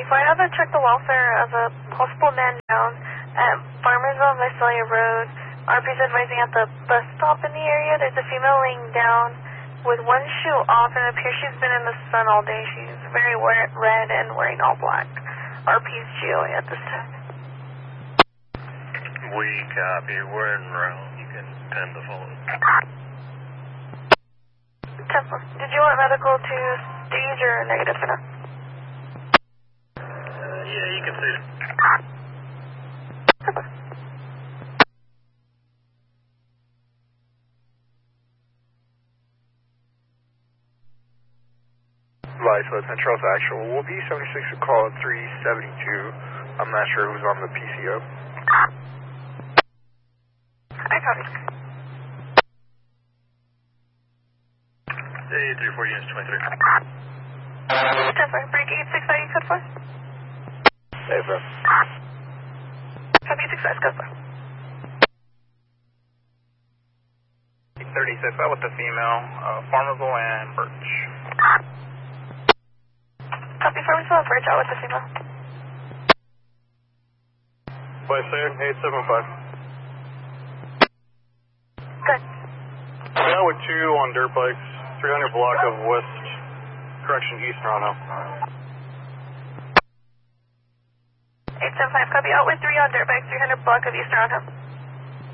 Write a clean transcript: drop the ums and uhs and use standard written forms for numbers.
I have to check the welfare of a possible man down at Farmersville, Visalia Road. RP's advising at the bus stop in the area. There's a female laying down with one shoe off, and it appears she's been in the sun all day. She's very red and wearing all black. RP's GOA at this time. We copy. We're en route. You can tend to follow. Temple, did you want medical to stage or negative for now? Yeah, you can see it. Vice Central Actual will be 76 to call 372. I'm not sure who's on the PCO. I copy. Hey, 34 units 23. 10-4, break 865, code 4. Hey, bro. Copy 65, code 4. 36, out with the female, Farmerville and Birch. Copy Farmersville and Birch, out with the female. Vice 875. Good. Yeah, with 2 on dirt bikes, 300 block of West, correction, East Toronto. 875, copy, out with 3 on dirt bike, 300 block of East Toronto.